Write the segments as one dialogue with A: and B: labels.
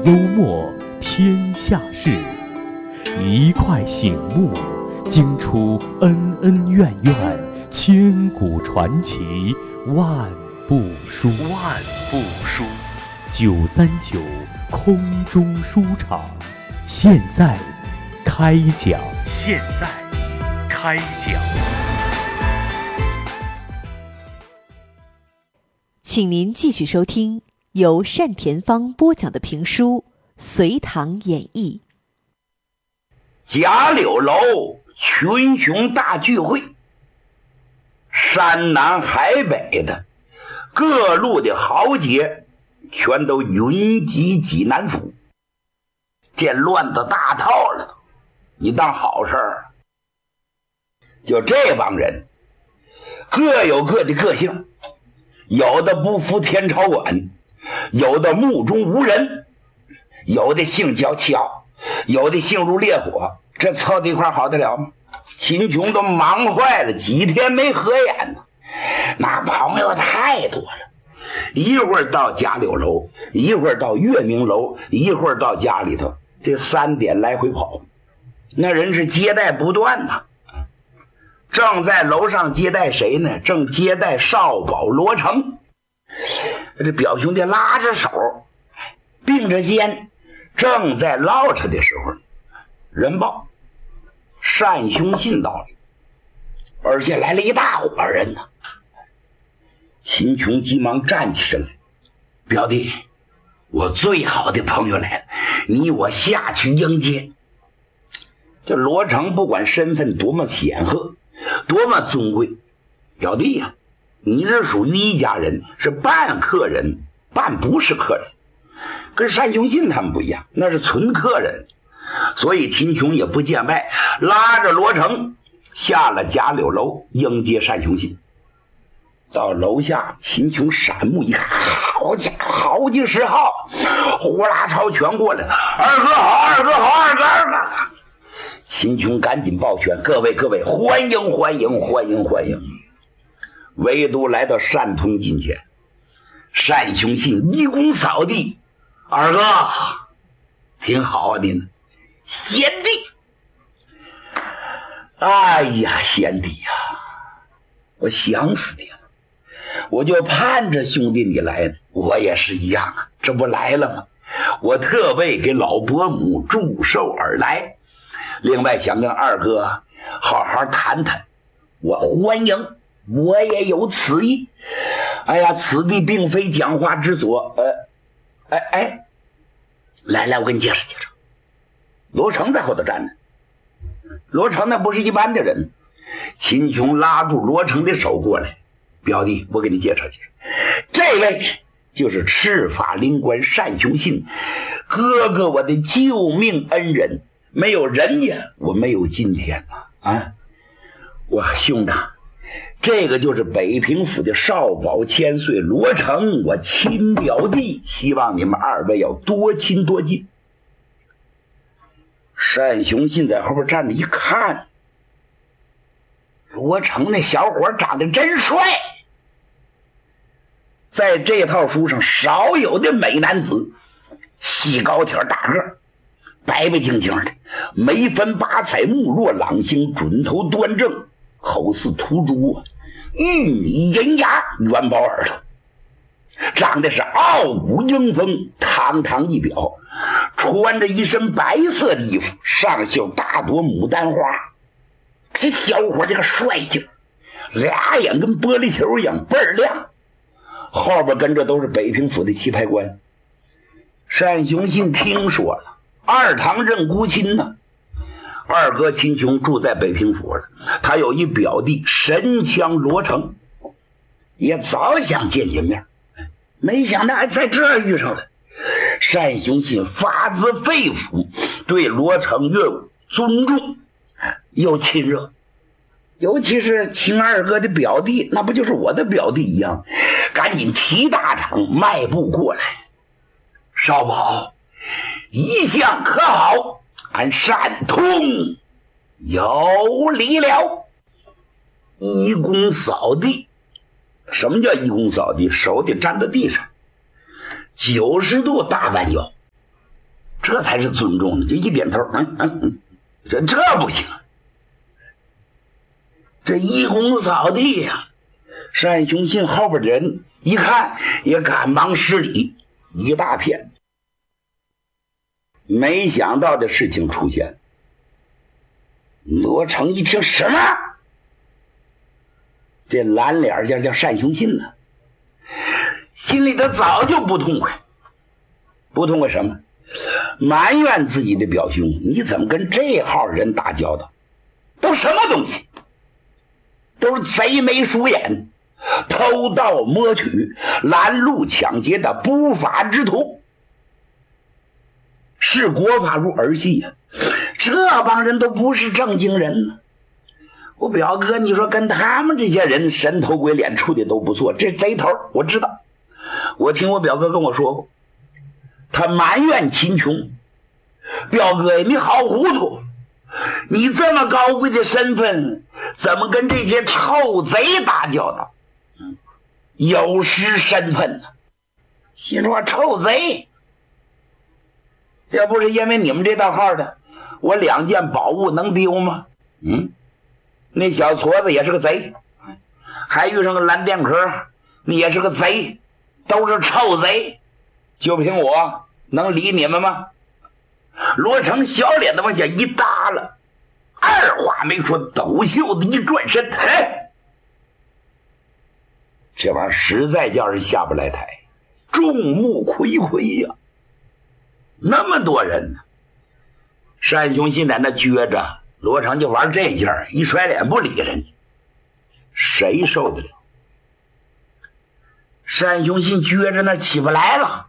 A: 幽默天下事，一块醒目，惊出恩恩怨怨，千古传奇，万部书。939空中书场，现在开讲。
B: 请您继续收听由单田芳播讲的评书《隋唐演义》。
C: 贾柳楼群雄大聚会，山南海北的各路的豪杰全都云集济南府，这乱子大套了，你当好事儿？就这帮人各有各的个性，有的不服天朝管，有的目中无人，有的性娇气傲，有的性如烈火，这凑在一块好得了吗？秦琼都忙坏了，几天没合眼呢，那朋友太多了，一会儿到贾柳楼，一会儿到月明楼，一会儿到家里头，这3点来回跑，那人是接待不断呐。正在楼上接待谁呢？正接待少保罗成。这表兄弟拉着手并着肩，正在唠着的时候，人报单兄信到了，而且来了一大伙人呢。秦琼急忙站起身来，表弟，我最好的朋友来了，你我下去迎接。这罗成不管身份多么显赫，多么尊贵，表弟呀，你这属于一家人，是半客人半不是客人，跟单雄信他们不一样，那是纯客人。所以秦琼也不见外，拉着罗成下了贾柳楼迎接单雄信。到楼下，秦琼闪目一看，好家伙，好几十号呼啦朝全过来了，二哥好，二哥好，二哥。秦琼赶紧抱拳，各位欢迎。唯独来到单通近前，单雄信一躬扫地，二哥挺好啊，您贤弟。哎呀，贤弟呀，我想死你了，我就盼着兄弟你来呢。我也是一样啊，这不来了吗？我特为给老伯母祝寿而来，另外想跟二哥好好谈谈，我欢迎，我也有此意。哎呀，此地并非讲话之所。来，我给你介绍介绍。罗成在后头站着，罗成那不是一般的人。秦琼拉住罗成的手过来，表弟，我给你介绍介绍，这位就是赤法灵官单雄信，哥哥我的救命恩人，没有人家我没有今天啊！我兄弟，这个就是北平府的少保千岁罗成，我亲表弟，希望你们二位要多亲多近。单雄信在后边站着一看，罗成那小伙长得真帅，在这套书上少有的美男子，细高挑大个，白白净净的，眉分八彩，目若朗星，准头端正，口似涂朱，玉米银牙，元宝耳朵，长得是傲骨英风，堂堂一表，穿着一身白色的衣服，上绣大朵牡丹花。这小伙这个帅劲，俩眼跟玻璃球一样倍儿亮，后边跟着都是北平府的棋牌官。单雄信听说了，二堂认姑亲呢，二哥秦琼住在北平府了，他有一表弟神枪罗成，也早想见见面，没想到还在这儿遇上了。单雄信发自肺腑对罗成越尊重又亲热，尤其是秦二哥的表弟，那不就是我的表弟一样，赶紧提大掌迈步过来，少保一向可好，俺单通有礼了。一躬扫地。什么叫一躬扫地？手得沾到地上，90度大弯腰， 这才是尊重的。就一点头，这不行。这一公扫地呀，单雄信后边的人一看也赶忙施礼，一大片。没想到的事情出现，罗成一听什么？这蓝脸叫单雄信呢，心里头早就不痛快。不痛快什么？埋怨自己的表兄，你怎么跟这号人打交道？都什么东西？都是贼眉鼠眼、偷盗摸取、拦路抢劫的不法之徒，视国法如儿戏呀！这帮人都不是正经人呢。我表哥，你说跟他们这些人神头鬼脸处的都不错，这贼头我知道，我听我表哥跟我说过，他埋怨秦琼，表哥你好糊涂，你这么高贵的身份，怎么跟这些臭贼打交道？有失身份呢。心说臭贼，要不是因为你们这道号的，我2件宝物能丢吗？那小矬子也是个贼，还遇上个蓝靛壳，你也是个贼，都是臭贼，就凭我能理你们吗？罗成小脸子往下一耷拉，二话没说，抖袖子一转身，这玩意儿实在叫人下不来台，众目睽睽呀，那么多人呢。单雄信在那撅着，罗成就玩这劲儿，一甩脸不理人家，谁受得了？单雄信撅着那起不来了，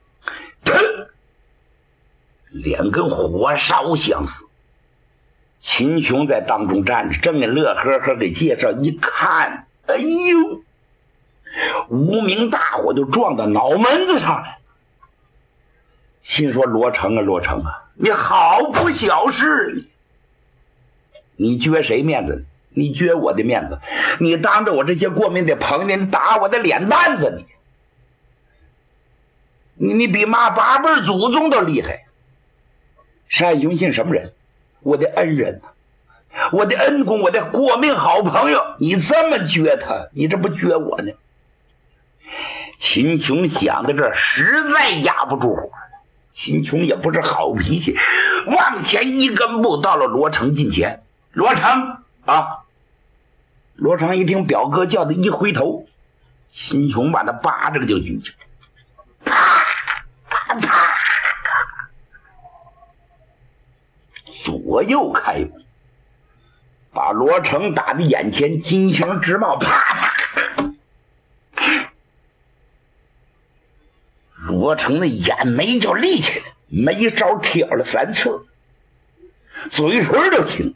C: 脸跟火烧相似。秦琼在当中站着，正给乐呵呵给介绍，一看，哎呦，无名大火就撞到脑门子上来了。心说罗成啊，你好不小事，你撅谁面子？你撅我的面子，你当着我这些过命的朋友，你打我的脸蛋子，你比妈8辈祖宗都厉害。单雄信什么人？我的恩人啊，我的恩公，我的过命好朋友，你这么撅他，你这不撅我呢？秦琼想到这儿，实在压不住火了。秦琼也不是好脾气，往前一根步到了罗成近前。罗成啊！罗成一听表哥叫的，一回头，秦琼把他巴掌就举起来，啪啪啪，左右开弓，把罗成打的眼前金星直冒，啪啪。罗成的眼眉就立起来，眉梢挑了3次，嘴唇都青。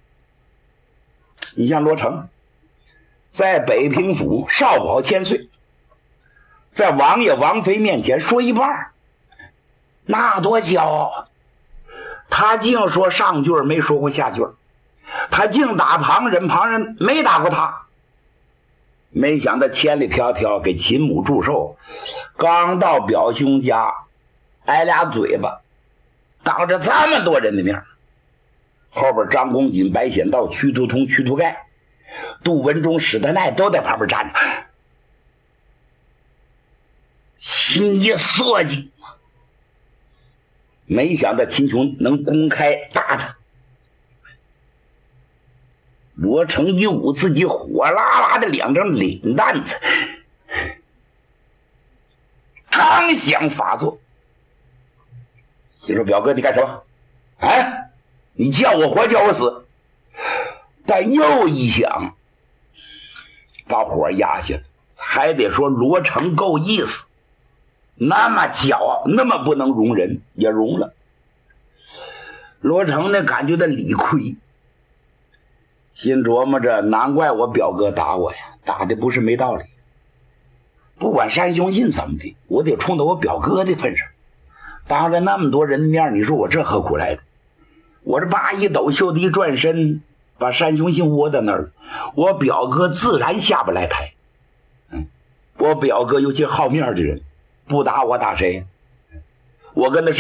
C: 你像罗成在北平府少保1000岁，在王爷王妃面前说一半，那多骄傲。他净说上句没说过下句，他净打旁人，旁人没打过他。没想到千里迢迢给秦母祝寿，刚到表兄家挨俩嘴巴，当着这么多人的面，后边张公瑾、白显道、屈突通、屈突盖、杜文忠、史德奈都在旁边站着，心一缩紧。没想到秦琼能公开打他，罗成一捂自己火辣辣的2张脸蛋子，刚想发作，心说表哥你干什么？你叫我活叫我死？但又一想，把火压下来，还得说罗成够意思，那么骄傲，那么不能容人，也容了。罗成呢感觉到理亏，心琢磨着，难怪我表哥打我呀，打的不是没道理。不管单雄信怎么的，我得冲到我表哥的份上，当着那么多人的面，你说我这何苦来的？我这叭一抖袖子一转身，把单雄信窝在那儿，我表哥自然下不来台。我表哥尤其好面的人，不打我打谁？我跟他是